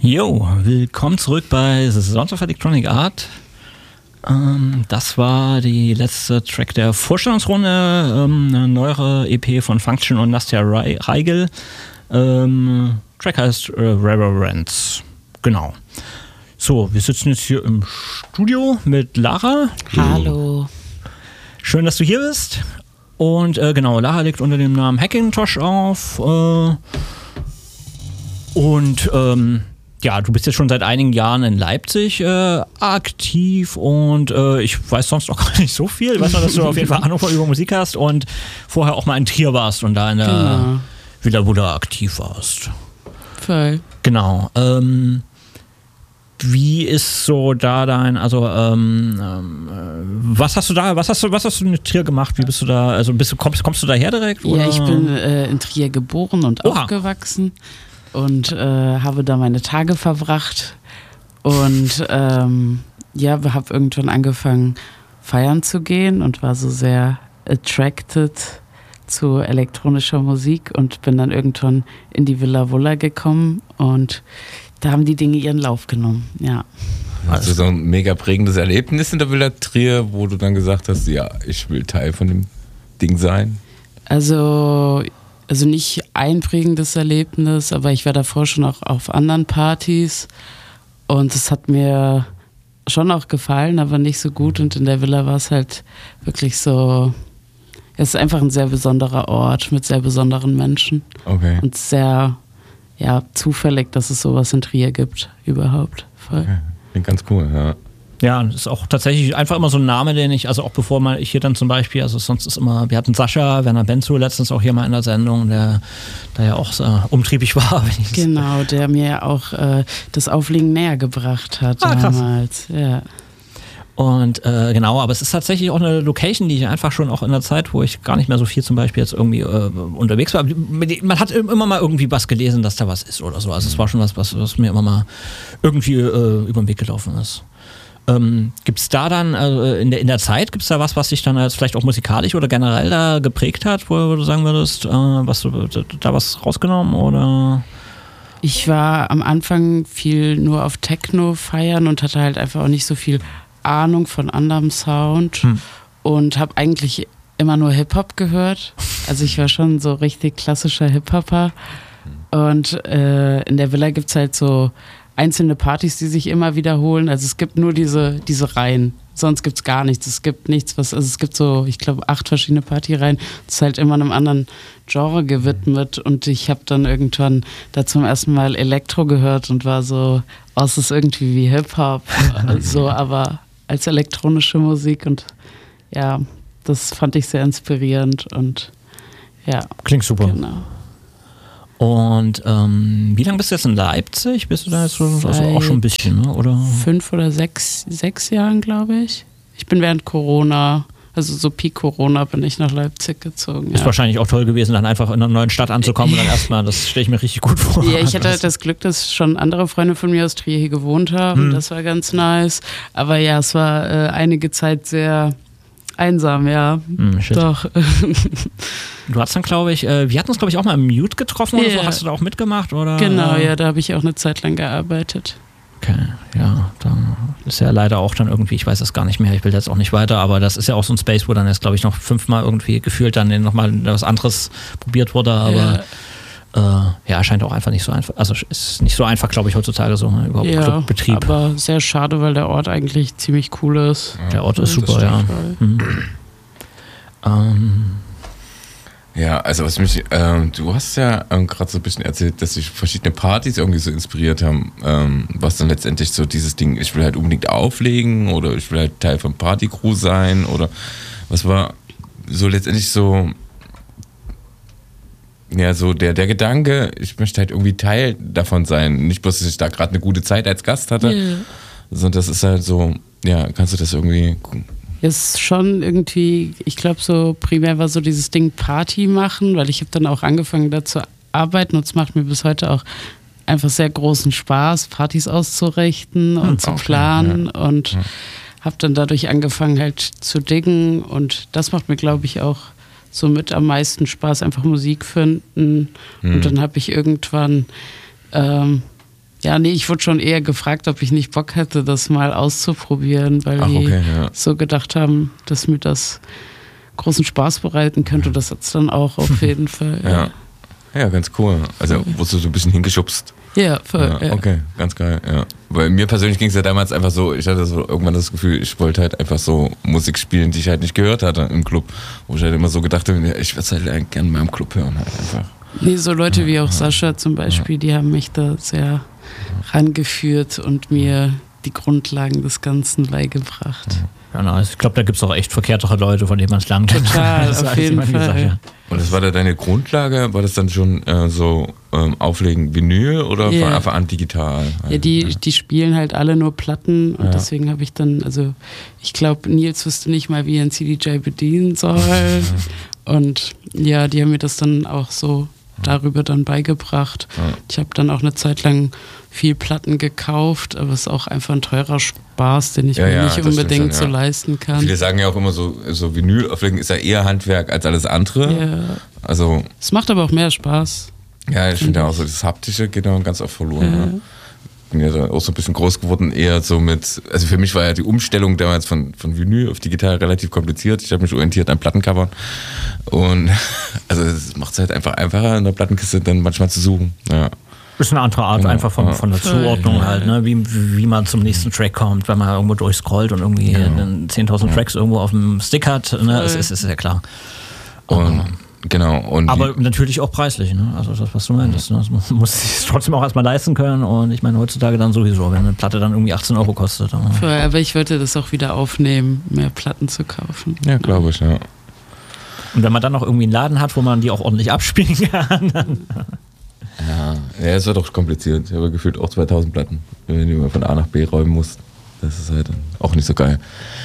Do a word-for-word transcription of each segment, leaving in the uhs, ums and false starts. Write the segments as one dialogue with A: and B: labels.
A: Jo, willkommen zurück bei Sounds of Electronic Art. Ähm, das war die letzte Track der Vorstellungsrunde, ähm, eine neuere E P von Function und Nastja Reigel. Ähm, Track heißt äh, Reverence. Genau. So, wir sitzen jetzt hier im Studio mit Lara.
B: Hallo.
A: Schön, dass du hier bist. Und äh, genau, Lara legt unter dem Namen Hackintosh auf. Äh, und ähm, ja, du bist jetzt schon seit einigen Jahren in Leipzig äh, aktiv und äh, ich weiß sonst noch gar nicht so viel. Ich weiß nur, dass du auf jeden Fall Ahnung über Musik hast und vorher auch mal in Trier warst und da in der genau. Villa Buddha aktiv warst.
B: Voll.
A: Genau. Ähm, wie ist so da dein, also ähm, ähm, was hast du da, was hast du, was hast du in Trier gemacht? Wie bist du da, also bist du, kommst, kommst du daher direkt? Oder?
B: Ja, ich bin äh, in Trier geboren und Oha. aufgewachsen. Und äh, habe da meine Tage verbracht und ähm, ja, habe irgendwann angefangen feiern zu gehen und war so sehr attracted zu elektronischer Musik und bin dann irgendwann in die Villa Wulla gekommen und da haben die Dinge ihren Lauf genommen, ja.
C: Hast du so ein mega prägendes Erlebnis in der Villa Trier, wo du dann gesagt hast, ja, ich will Teil von dem Ding sein?
B: Also... Also nicht einprägendes Erlebnis, aber ich war davor schon auch auf anderen Partys und es hat mir schon auch gefallen, aber nicht so gut und in der Villa war es halt wirklich so, es ist einfach ein sehr besonderer Ort mit sehr besonderen Menschen
C: okay.
B: und sehr ja, zufällig, dass es sowas in Trier gibt überhaupt. Voll.
C: Okay. Klingt ganz cool, ja.
A: Ja, das ist auch tatsächlich einfach immer so ein Name, den ich, also auch bevor mal ich hier dann zum Beispiel, also sonst ist immer, wir hatten Sascha, Werner Benzo letztens auch hier mal in der Sendung, der da ja auch so umtriebig war. Wenn ich
B: genau, der mir ja auch äh, das Auflegen näher gebracht hat ah, damals. Krass. Ja.
A: Und äh, genau, aber es ist tatsächlich auch eine Location, die ich einfach schon auch in der Zeit, wo ich gar nicht mehr so viel zum Beispiel jetzt irgendwie äh, unterwegs war, man hat immer mal irgendwie was gelesen, dass da was ist oder so. Also es war schon was, was, was mir immer mal irgendwie äh, über den Weg gelaufen ist. Ähm, gibt es da dann, also in der, in der Zeit, gibt es da was, was dich dann als vielleicht auch musikalisch oder generell da geprägt hat, wo, wo du sagen würdest, äh, was du da was rausgenommen oder?
B: Ich war am Anfang viel nur auf Techno feiern und hatte halt einfach auch nicht so viel Ahnung von anderem Sound hm. und habe eigentlich immer nur Hip-Hop gehört. Also ich war schon so richtig klassischer Hip-Hopper und äh, in der Villa gibt es halt so einzelne Partys, die sich immer wiederholen. Also es gibt nur diese, diese Reihen. Sonst gibt es gar nichts. Es gibt nichts, was, also es gibt so, ich glaube, acht verschiedene Partyreihen. Das ist halt immer einem anderen Genre gewidmet. Und ich habe dann irgendwann da zum ersten Mal Elektro gehört und war so, oh, es ist irgendwie wie Hip-Hop. So, aber als elektronische Musik und ja, das fand ich sehr inspirierend und ja.
A: Klingt super.
B: Genau.
A: Und ähm, wie lange bist du jetzt in Leipzig? Bist du da jetzt so, also auch schon ein bisschen, ne? Oder?
B: Fünf oder sechs, sechs Jahren, glaube ich. Ich bin während Corona, also so Peak Corona, bin ich nach Leipzig gezogen.
A: Ist
B: ja.
A: wahrscheinlich auch toll gewesen, dann einfach in einer neuen Stadt anzukommen und dann erstmal, das stelle ich mir richtig gut vor.
B: Ja, ich hatte halt das Glück, dass schon andere Freunde von mir aus Trier hier gewohnt haben. Hm. Das war ganz nice. Aber ja, es war äh, einige Zeit sehr einsam, ja.
A: Hm,
B: Doch.
A: Du hast dann, glaube ich, äh, wir hatten uns, glaube ich, auch mal im Mute getroffen oder yeah. so. Hast du da auch mitgemacht? Oder?
B: Genau, ja, da habe ich auch eine Zeit lang gearbeitet.
A: Okay, ja, da ist ja leider auch dann irgendwie, ich weiß das gar nicht mehr, ich will jetzt auch nicht weiter, aber das ist ja auch so ein Space, wo dann jetzt, glaube ich, noch fünfmal irgendwie gefühlt dann nochmal was anderes probiert wurde, aber ja. Äh, ja, scheint auch einfach nicht so einfach, also ist nicht so einfach, glaube ich, heutzutage so, ne, überhaupt
B: ja,
A: Betrieb.
B: Aber sehr schade, weil der Ort eigentlich ziemlich cool ist.
A: Ja, der Ort ist super, ja. Mhm. ähm,
C: Ja, also was mich, ähm, du hast ja ähm, gerade so ein bisschen erzählt, dass sich verschiedene Partys irgendwie so inspiriert haben, ähm, was dann letztendlich so dieses Ding, ich will halt unbedingt auflegen oder ich will halt Teil von Partycrew sein oder was war so letztendlich so, ja, so der, der Gedanke, ich möchte halt irgendwie Teil davon sein, nicht bloß, dass ich da gerade eine gute Zeit als Gast hatte, yeah. sondern das ist halt so, ja, kannst du das irgendwie...
B: Ist schon irgendwie, ich glaube so primär war so dieses Ding Party machen, weil ich habe dann auch angefangen da zu arbeiten und es macht mir bis heute auch einfach sehr großen Spaß, Partys auszurichten und hm, zu planen okay, ja. und ja. habe dann dadurch angefangen halt zu diggen und das macht mir, glaube ich, auch so mit am meisten Spaß, einfach Musik finden hm. und dann habe ich irgendwann ähm, Ja, nee, ich wurde schon eher gefragt, ob ich nicht Bock hätte, das mal auszuprobieren, weil
C: Ach,
B: die
C: okay, ja.
B: so gedacht haben, dass mir das großen Spaß bereiten könnte. Das hat es dann auch auf jeden Fall.
C: Ja.
B: Ja,
C: ja, ganz cool. Also wurdest du so ein bisschen hingeschubst.
B: ja, voll,
C: Ja,
B: ja.
C: okay, ganz geil, ja. Weil mir persönlich ging es ja damals einfach so, ich hatte so irgendwann das Gefühl, ich wollte halt einfach so Musik spielen, die ich halt nicht gehört hatte im Club. Wo ich halt immer so gedacht habe, ja, ich würde es halt gerne mal im Club hören halt einfach.
B: Nee, so Leute wie auch Sascha zum Beispiel, die haben mich da sehr rangeführt und mir die Grundlagen des Ganzen beigebracht.
A: Ja, na, ich glaube, da gibt es auch echt verkehrtere Leute, von denen man es lernen kann.
B: Total,
A: Das ist
B: auf
A: eigentlich
B: jeden
A: immer die
B: Fall.
A: Sache.
C: Und das war da deine Grundlage? War das dann schon äh, so ähm, Auflegen Vinyl oder
B: Ja.
C: von Anfang an digital?
B: Ja, die, die spielen halt alle nur Platten und
C: Ja.
B: deswegen habe ich dann, also ich glaube, Nils wusste nicht mal, wie er ein C D J bedienen soll. Und ja, die haben mir das dann auch so darüber dann beigebracht.
C: Ja.
B: Ich habe dann auch eine Zeit lang viel Platten gekauft, aber es ist auch einfach ein teurer Spaß, den ich
C: Ja,
B: mir
C: ja,
B: nicht
C: das stimmt
B: unbedingt
C: schon,
B: so
C: ja.
B: leisten kann.
C: Viele sagen ja auch immer so, so Vinyl auflegen ist ja eher Handwerk als alles andere.
B: Ja.
C: Also,
B: Es macht aber auch mehr Spaß.
C: ja, ich finde ja auch so, das Haptische geht dann ganz oft verloren.
B: Ja.
C: Ja. Bin ja da auch so ein bisschen groß geworden, eher so mit, also für mich war ja die Umstellung damals von, von Vinyl auf digital relativ kompliziert. Ich habe mich orientiert an Plattencovern und also es macht es halt einfach einfacher, in der Plattenkiste dann manchmal zu suchen. Ja.
A: Ist eine andere Art,
C: Ja,
A: einfach von,
C: ja.
A: von der Zuordnung halt, ne? wie, wie man zum nächsten Track kommt, wenn man irgendwo durchscrollt und irgendwie dann zehntausend Tracks irgendwo auf dem Stick hat. Ne? Es ist, ist ja klar.
C: Und genau. Und
A: Aber
C: die,
A: natürlich auch preislich, ne? Also das, was du meintest. Ne? Das muss- muss sich trotzdem auch erstmal leisten können. Und ich meine, heutzutage dann sowieso, wenn eine Platte dann irgendwie achtzehn Euro kostet. Dann,
B: Voll, aber ich wollte das auch wieder aufnehmen, mehr Platten zu kaufen.
C: ja, glaube ich, ja.
A: und wenn man dann noch irgendwie einen Laden hat, wo man die auch ordentlich abspielen kann, dann
C: Ja, ja, es wird auch kompliziert. Ich habe gefühlt auch zweitausend Platten, wenn du immer von A nach B räumen musst. Das ist halt dann auch nicht so geil.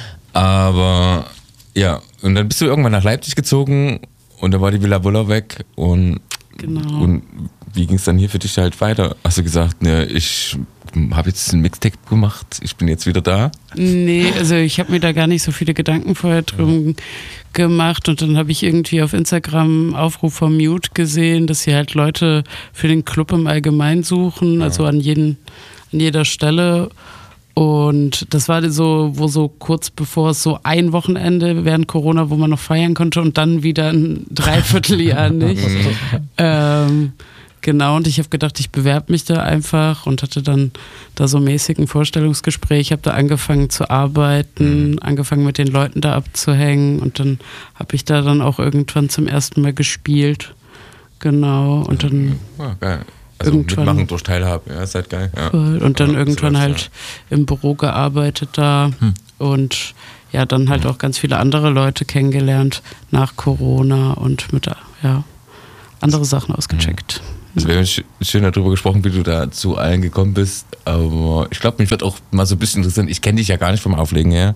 C: Aber ja, und dann bist du irgendwann nach Leipzig gezogen und da war die Villa Buller weg. Und,
B: Genau.
C: und wie ging es dann hier für dich halt weiter? Hast du gesagt, ne, ich habe jetzt ein Mixtape gemacht, ich bin jetzt wieder da?
B: Nee, also ich habe mir da gar nicht so viele Gedanken vorher drum gemacht und dann habe ich irgendwie auf Instagram Aufruf vom Mute gesehen, dass sie halt Leute für den Club im Allgemeinen suchen, also an, jeden, an jeder Stelle. Und das war so, wo so kurz bevor es so ein Wochenende während Corona, wo man noch feiern konnte und dann wieder ein Dreivierteljahr nicht. ähm, genau, und ich habe gedacht, ich bewerbe mich da einfach und hatte dann da so mäßig ein Vorstellungsgespräch. Ich habe da angefangen zu arbeiten, mhm. angefangen mit den Leuten da abzuhängen und dann habe ich da dann auch irgendwann zum ersten Mal gespielt. Genau, und dann...
C: Ja, geil. Also
B: Irgendwann-
C: mitmachen durch Teilhabe, ja, ist halt geil. Ja.
B: Und dann
C: Ja,
B: irgendwann
C: so
B: halt
C: läuft's,
B: im Büro gearbeitet da und ja, dann halt auch ganz viele andere Leute kennengelernt nach Corona und mit, ja, andere Sachen ausgecheckt.
C: Also wir haben sch- schön darüber gesprochen, wie du da zu allen gekommen bist, aber ich glaube, mich wird auch mal so ein bisschen interessieren, ich kenne dich ja gar nicht vom Auflegen her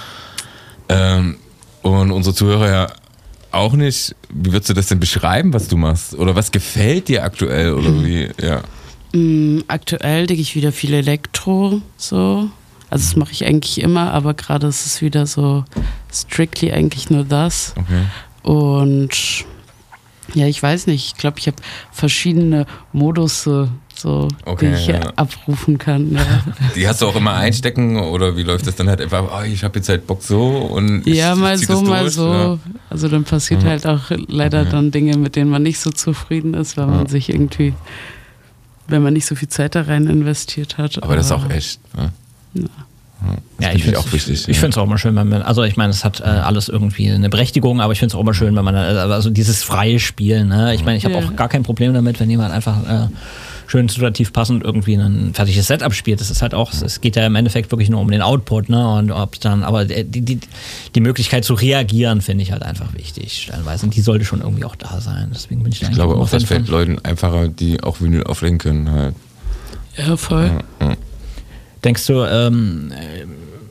C: ähm, und unsere Zuhörer ja auch nicht. Wie würdest du das denn beschreiben, was du machst? Oder was gefällt dir aktuell? Oder wie, ja.
B: Mm, aktuell denke ich wieder viel Elektro, so. Also das mache ich eigentlich immer, aber gerade ist es wieder so strictly eigentlich nur das.
C: Okay.
B: Und ja, ich weiß nicht, ich glaube, ich habe verschiedene Modusse, so,
C: Okay,
B: die ich
C: ja.
B: ja. abrufen kann. Ja.
C: Die hast du auch immer einstecken oder wie läuft das dann halt einfach, oh, ich habe jetzt halt Bock so und ich,
B: Ja,
C: ich
B: mal
C: zieh
B: so,
C: das
B: mal
C: durch,
B: so.
C: ja.
B: Also dann passiert
C: Mhm.
B: halt auch leider
C: Okay.
B: dann Dinge, mit denen man nicht so zufrieden ist, weil man
C: Ja.
B: sich irgendwie, wenn man nicht so viel Zeit da rein investiert hat.
C: Aber das ist auch echt. Ne?
B: Ja.
C: Das
A: ja,
C: find
A: ich finde
C: auch wichtig.
A: Ich, ich finde es auch immer schön, wenn man, also ich meine, es hat äh, alles irgendwie eine Berechtigung, aber ich finde es auch immer schön, wenn man, äh, also dieses freie Spielen, ne? Ich meine, ich habe
B: Ja.
A: auch gar kein Problem damit, wenn jemand einfach äh, schön situativ passend irgendwie ein fertiges Setup spielt. Das ist halt auch, es geht ja im Endeffekt wirklich nur um den Output, ne? Und ob dann, aber die, die, die Möglichkeit zu reagieren, finde ich halt einfach wichtig, stellenweise. Und die sollte schon irgendwie auch da sein. Deswegen bin ich da
C: Ich glaube
A: immer
C: auch, das
A: Fan
C: fällt
A: von.
C: Leuten einfacher, die auch Vinyl auflegen können halt.
B: Ja, voll.
C: Ja, ja.
A: Denkst du, ähm, äh,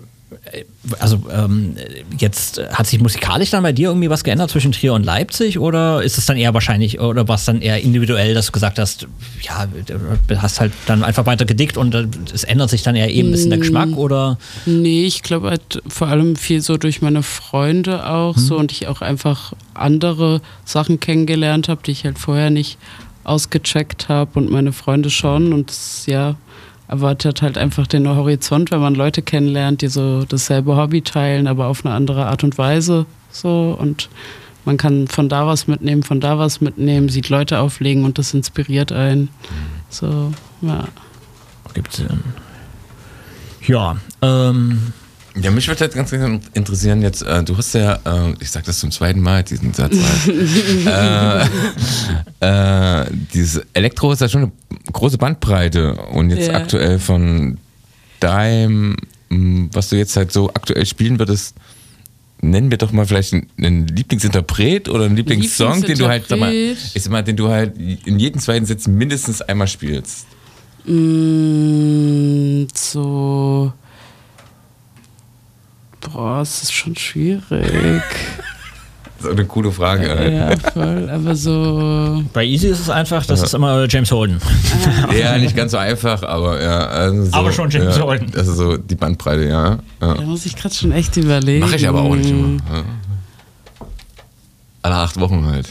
A: also ähm, jetzt hat sich musikalisch dann bei dir irgendwie was geändert zwischen Trier und Leipzig oder ist es dann eher wahrscheinlich, oder war es dann eher individuell, dass du gesagt hast, ja, du hast halt dann einfach weiter gedickt und äh, es ändert sich dann eher eben ein bisschen der Geschmack oder?
B: Nee, ich glaube halt vor allem viel so durch meine Freunde auch so und ich auch einfach andere Sachen kennengelernt habe, die ich halt vorher nicht ausgecheckt habe und meine Freunde schon. Und das, ja, erweitert halt einfach den Horizont, wenn man Leute kennenlernt, die so dasselbe Hobby teilen, aber auf eine andere Art und Weise. So. Und man kann von da was mitnehmen, von da was mitnehmen, sieht Leute auflegen und das inspiriert einen. So, ja.
A: Gibt's denn? Ja, ähm.
C: Ja, mich würde halt ganz interessieren jetzt, äh, du hast ja, äh, ich sag das zum zweiten Mal, diesen Satz, äh, äh, dieses Elektro ist ja schon eine große Bandbreite und jetzt
B: ja.
C: aktuell von deinem, was du jetzt halt so aktuell spielen würdest, nennen wir doch mal vielleicht einen, einen Lieblingsinterpret oder einen Lieblingssong, den du halt, sag mal, ich sag mal, den du halt in jedem zweiten Satz mindestens einmal spielst.
B: Mm, so... Boah, es ist schon schwierig.
C: Das ist eine coole Frage. Alter.
B: Ja, voll, aber so...
A: Bei Easy ist es einfach, das ja. ist immer James Holden.
C: Ja, nicht ganz so einfach, aber ja. Also so,
A: aber schon James
C: ja,
A: Holden.
C: Das ist so die Bandbreite, ja. ja.
B: Da muss ich gerade schon echt überlegen.
C: Mache ich aber auch nicht immer. Ja. Alle acht Wochen halt.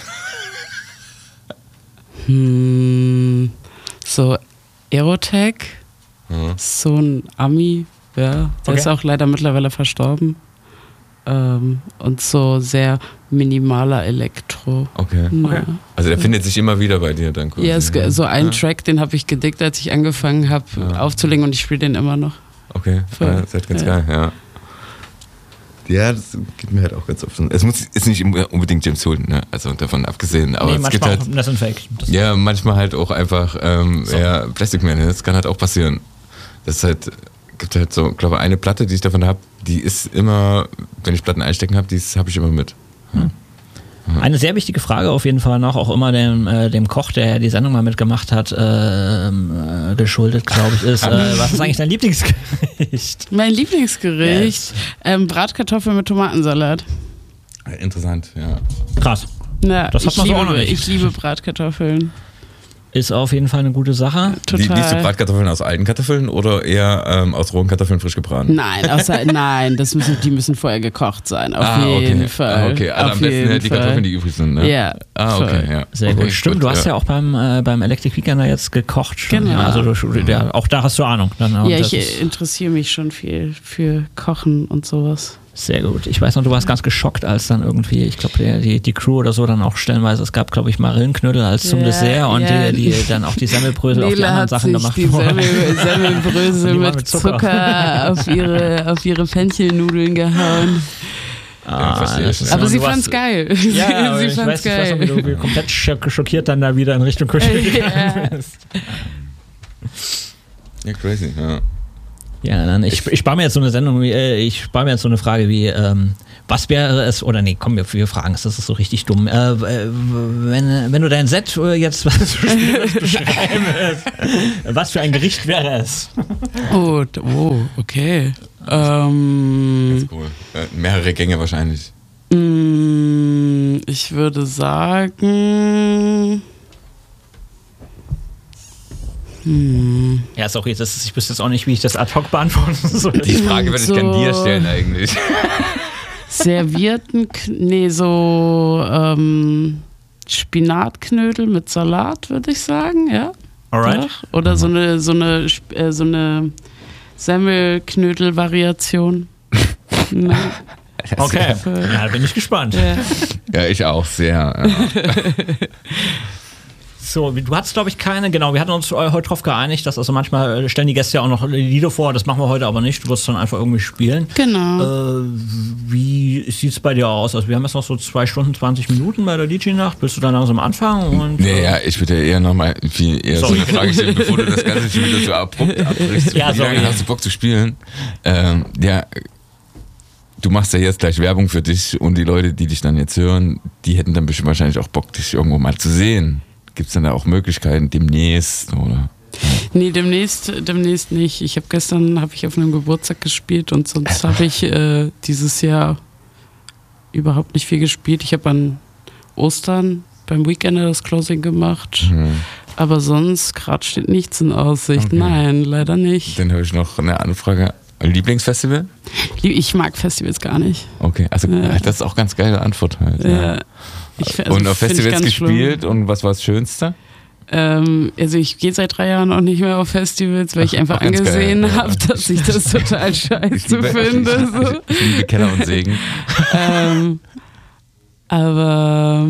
B: Hm, so Aerotech,
C: ja.
B: so ein Ami, ja, der
A: okay.
B: ist auch leider mittlerweile verstorben. Ähm, und so sehr minimaler Elektro.
C: Okay.
B: Ja.
C: okay. Also der findet sich immer wieder bei dir dann quasi.
B: Ja, es, so ein ja. Track, den habe ich gedickt, als ich angefangen habe ja. aufzulegen und ich spiele den immer noch.
C: Okay, ja, das ist halt ganz ja. geil, ja. Ja, das geht mir halt auch ganz oft. Es muss, ist nicht unbedingt James Holden, ne? Also davon abgesehen. Aber
A: nee,
C: es gibt halt,
A: auch, das sind Fake. Das
C: ja, manchmal halt auch einfach ähm, so. ja, Plastic Man, das kann halt auch passieren. Das ist halt, gibt halt so, glaube ich, eine Platte, die ich davon habe, die ist immer, wenn ich Platten einstecken habe, die habe ich immer mit. Ja.
A: Hm. Eine sehr wichtige Frage auf jeden Fall noch, auch immer dem, äh, dem Koch, der die Sendung mal mitgemacht hat, äh, äh, geschuldet, glaube ich, ist, äh, was ist eigentlich dein Lieblingsgericht?
B: Mein Lieblingsgericht? Yes. Ähm, Bratkartoffeln mit Tomatensalat.
C: Interessant, ja.
A: Krass.
B: Ja,
A: das hat man
B: liebe,
A: so auch noch nicht.
B: Ich liebe Bratkartoffeln.
A: Ist auf jeden Fall eine gute Sache.
B: Total.
C: Liebst du Bratkartoffeln aus alten Kartoffeln oder eher ähm, aus rohen Kartoffeln frisch gebraten?
B: Nein, außer, nein, das müssen, die müssen vorher gekocht sein. Auf
C: ah,
B: jeden
C: okay.
B: Fall.
C: Ah, okay, also
B: auf
C: am besten die Kartoffeln, die übrig sind, ne?
B: Ja.
C: Ah, okay, ja.
A: Sehr
C: okay,
A: gut. Stimmt,
C: gut,
A: du hast ja, ja auch beim, äh, beim Electric Weekender jetzt gekocht. Schon.
B: Genau.
A: Ja, also du, ja, auch da hast du Ahnung. Dann,
B: ja, ich interessiere mich schon viel für Kochen und sowas.
A: Sehr gut. Ich weiß noch, du warst ganz geschockt, als dann irgendwie, ich glaube, die, die Crew oder so dann auch stellenweise, es gab, glaube ich, Marillenknödel als zum ja, Dessert und ja. die, die dann auch die Semmelbrösel auf die anderen Sachen gemacht
B: die
A: wurden.
B: Semmel, Semmelbrösel mit, mit Zucker, Zucker auf ihre, auf ihre Fenchelnudeln gehauen.
A: Ah,
B: ja, aber sie fand's geil.
A: Ja,
B: sie
A: ich
B: fand's
A: weiß,
B: geil.
A: Ich weiß noch, wie du komplett schockiert dann da wieder in Richtung Küche gegangen bist.
C: Ja, crazy, ja.
A: Ja, dann ich, ich spare mir jetzt so eine Sendung, wie, äh, ich spare mir jetzt so eine Frage wie, ähm, was wäre es, oder nee, komm, wir, wir fragen es, das ist so richtig dumm. Äh, wenn, wenn du dein Set jetzt was beschreiben willst, was für ein Gericht wäre es?
B: Oh, oh okay. Ähm,
C: Ganz cool. Äh, mehrere Gänge wahrscheinlich.
B: Mh, ich würde sagen... Hm.
A: Ja, ist auch jetzt, das ist, ich wüsste jetzt auch nicht, wie ich das ad hoc beantworten soll.
C: Die Frage würde
B: so
C: ich gerne dir stellen eigentlich.
B: Servierten, nee, so ähm, Spinatknödel mit Salat, würde ich sagen, ja.
A: Alright.
B: Doch. Oder mhm. so eine, so eine, äh, so eine Semmelknödel-Variation.
A: Okay, ja, da bin ich gespannt.
B: Ja,
C: ja ich auch sehr. Ja.
A: So, du hattest, glaube ich, keine, genau, wir hatten uns heute drauf geeinigt, dass also manchmal stellen die Gäste ja auch noch Lieder vor, das machen wir heute aber nicht, du wirst dann einfach irgendwie spielen.
B: Genau.
A: Äh, wie sieht es bei dir aus? Also wir haben jetzt noch so zwei Stunden, zwanzig Minuten bei der D J-Nacht, willst du dann langsam anfangen? Und,
C: nee,
A: äh,
C: ja, ich würde ja eher nochmal viel eher Sorry. so eine Frage stellen, bevor du das Ganze schon wieder so abrupt abbrichst.
A: Ja,
C: wie lange hast du Bock zu spielen? Ähm, ja, du machst ja jetzt gleich Werbung für dich und die Leute, die dich dann jetzt hören, die hätten dann bestimmt wahrscheinlich auch Bock, dich irgendwo mal zu sehen. Gibt es dann da auch Möglichkeiten demnächst, oder?
B: Nee, demnächst, demnächst nicht. Ich habe gestern hab ich auf einem Geburtstag gespielt und sonst habe ich äh, dieses Jahr überhaupt nicht viel gespielt. Ich habe an Ostern beim Weekender das Closing gemacht, mhm. aber sonst gerade steht nichts in Aussicht. Okay. Nein, leider nicht.
C: Dann habe ich noch eine Anfrage. Lieblingsfestival?
B: Ich mag Festivals gar nicht.
C: Okay, also ja. Das ist auch ganz geile Antwort halt.
B: Ja.
C: Ja. Ich, also und auf Festivals gespielt schlimm. Und was war das Schönste?
B: Ähm, also ich gehe seit drei Jahren auch nicht mehr auf Festivals, weil ich
C: Ach,
B: einfach angesehen habe, dass ich das total scheiße
C: Ich liebe,
B: finde.
C: ich,
B: So.
C: ich liebe Keller und Segen.
B: ähm, aber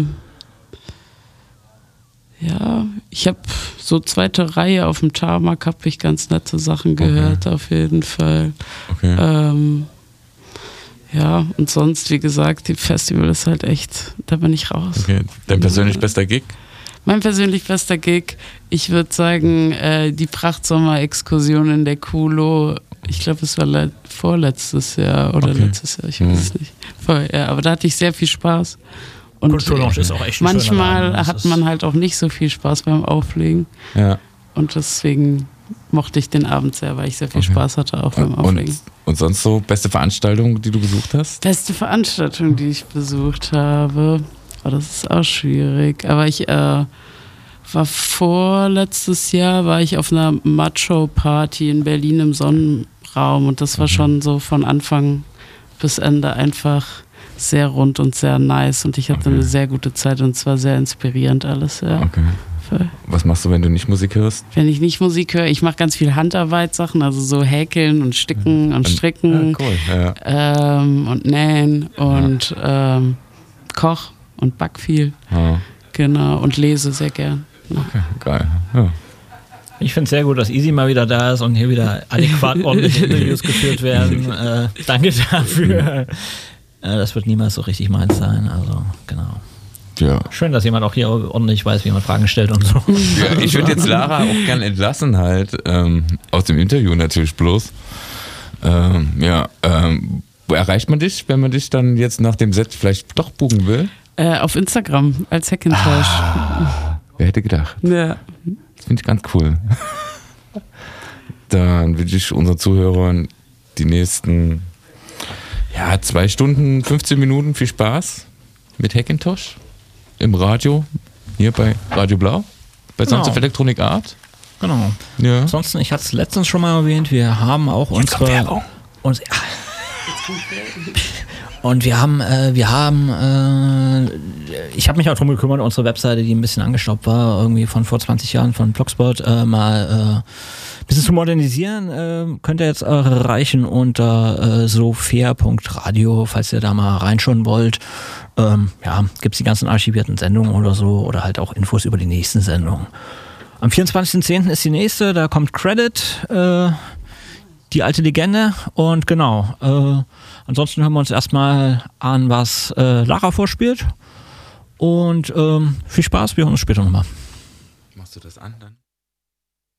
B: ja, ich habe so zweite Reihe auf dem Tarmac, habe ich ganz nette Sachen gehört, okay. Auf jeden Fall.
C: Okay.
B: Ähm, ja, und sonst, wie gesagt, die Festival ist halt echt, da bin ich raus.
C: Okay. Dein persönlich bester Gig?
B: Mein persönlich bester Gig, ich würde sagen, äh, die Prachtsommer-Exkursion in der Kulo. Ich glaube, es war le- vorletztes Jahr oder
C: okay.
B: letztes Jahr, ich weiß mhm. es nicht. Voll, ja, aber da hatte ich sehr viel Spaß. Und
A: Kulturlounge ist auch echt ein
B: manchmal
A: Laden,
B: hat man halt auch nicht so viel Spaß beim Auflegen.
C: Ja.
B: Und deswegen mochte ich den Abend sehr, weil ich sehr viel okay. Spaß hatte auch beim Auflegen.
C: Und, und sonst so beste Veranstaltung, die du besucht hast?
B: Beste Veranstaltung, die ich besucht habe. Oh, das ist auch schwierig. Aber ich äh, war vorletztes Jahr, war ich auf einer Macho-Party in Berlin im Sonnenraum und das war mhm. schon so von Anfang bis Ende einfach sehr rund und sehr nice und ich hatte okay. eine sehr gute Zeit und es war sehr inspirierend alles. Ja.
C: Okay. Was machst du, wenn du nicht Musik hörst?
B: Wenn ich nicht Musik höre, ich mache ganz viel Handarbeit-Sachen, also so häkeln und sticken und stricken
C: ja, cool. ja.
B: ähm, und nähen und ja. ähm, koch und back viel.
C: Ja.
B: Genau, und lese sehr gern. Ja.
C: Okay, geil. Ja.
A: Ich finde es sehr gut, dass Easy mal wieder da ist und hier wieder adäquat ordentliche Interviews geführt werden. Äh, danke dafür. Äh, das wird niemals so richtig meins sein, also genau.
C: Ja.
A: Schön, dass jemand auch hier ordentlich weiß, wie man Fragen stellt und so.
C: Ja, ich würde jetzt Lara auch gern entlassen halt, ähm, aus dem Interview natürlich bloß. Ähm, ja, ähm, wo erreicht man dich, wenn man dich dann jetzt nach dem Set vielleicht doch buchen will?
B: Äh, auf Instagram als Hackintosh.
C: Ah, wer hätte gedacht?
B: Ja.
C: Das finde ich ganz cool. Dann wünsche ich unseren Zuhörern die nächsten ja, zwei Stunden, fünfzehn Minuten viel Spaß mit Hackintosh. Im Radio, hier bei Radio Blau, bei Sounds of Electronic Art.
A: Genau.
C: Ja.
A: Ansonsten, ich hatte es letztens schon mal erwähnt, wir haben auch
C: Jetzt
A: unsere...
C: Werbung.
A: Uns, ja. Und wir haben, äh, wir haben, äh, ich habe mich auch darum gekümmert, unsere Webseite, die ein bisschen angestaubt war, irgendwie von vor zwanzig Jahren von Blogspot, äh, mal äh, ein bisschen zu modernisieren. Äh, könnt ihr jetzt erreichen unter äh, sofair punkt radio, falls ihr da mal reinschauen wollt. Ähm, ja, gibt es die ganzen archivierten Sendungen oder so oder halt auch Infos über die nächsten Sendungen. Am vierundzwanzigsten zehnten ist die nächste, da kommt Credit, äh, die alte Legende und genau, äh, ansonsten hören wir uns erstmal an, was äh, Lara vorspielt und ähm, viel Spaß, wir hören uns später nochmal.
C: Machst du das an dann?